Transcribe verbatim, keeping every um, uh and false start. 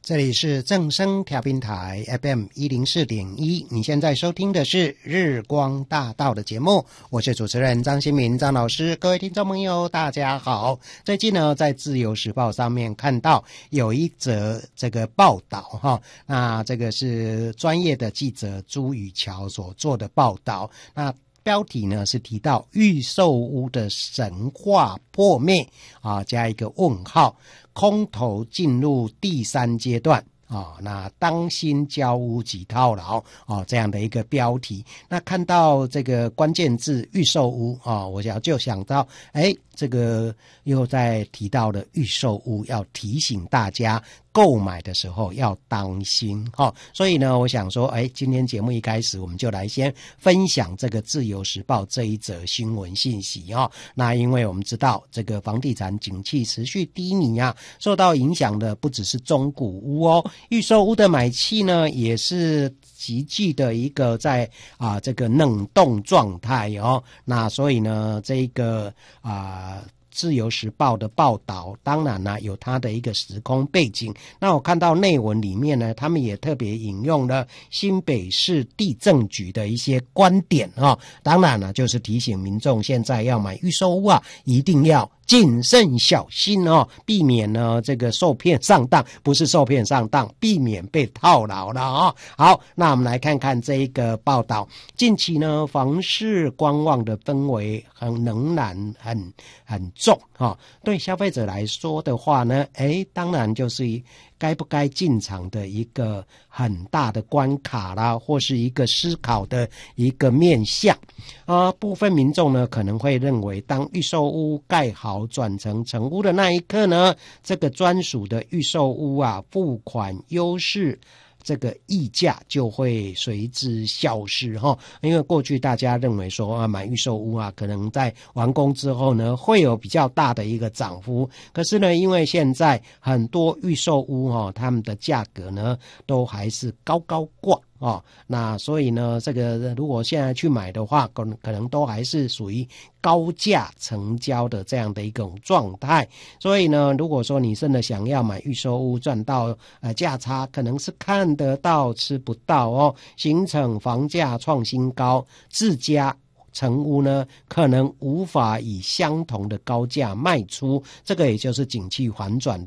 这里是正声调频台 F M 一零四点一，你现在收听的是日光大道的节目，我是主持人张新民张老师。各位听众朋友大家好，最近呢在自由时报上面看到有一则这个报道哈，那这个是专业的记者朱宇桥所做的报道，那标题呢是提到预售屋的神话破灭啊，加一个问号，空头进入第三阶段啊，那当心交屋及套牢啊，这样的一个标题。那看到这个关键字预售屋啊，我想就想到，哎，这个又在提到了预售屋，要提醒大家购买的时候要当心哈、哦。所以呢，我想说，哎，今天节目一开始我们就来先分享这个自由时报这一则新闻信息哈、哦。那因为我们知道这个房地产景气持续低迷啊，受到影响的不只是中古屋哦，预售屋的买气呢也是急剧的一个在啊这个冷冻状态哦。那所以呢，这个啊。自由时报的报道当然呢有它的一个时空背景，那我看到内文里面呢，他们也特别引用了新北市地政局的一些观点哦，当然呢就是提醒民众现在要买预售屋啊，一定要谨慎小心哦，避免呢这个受骗上当，不是受骗上当，避免被套牢了哦。好，那我们来看看这一个报道。近期呢，房市观望的氛围很仍然很很重哈、哦。对消费者来说的话呢，哎，当然就是该不该进场的一个很大的关卡啦，或是一个思考的一个面向啊、呃。部分民众呢可能会认为，当预售屋盖好转成成屋的那一刻呢，这个专属的预售屋啊，付款优势这个溢价就会随之消失哈，因为过去大家认为说啊，买预售屋啊，可能在完工之后呢，会有比较大的一个涨幅。可是呢，因为现在很多预售屋哈、哦，他们的价格呢，都还是高高挂。哦，那所以呢，这个如果现在去买的话，可能可能都还是属于高价成交的这样的一种状态。所以呢，如果说你真的想要买预售屋赚到呃价差，可能是看得到吃不到哦，形成房价创新高，自家成屋呢可能无法以相同的高价卖出，这个也就是景气反转的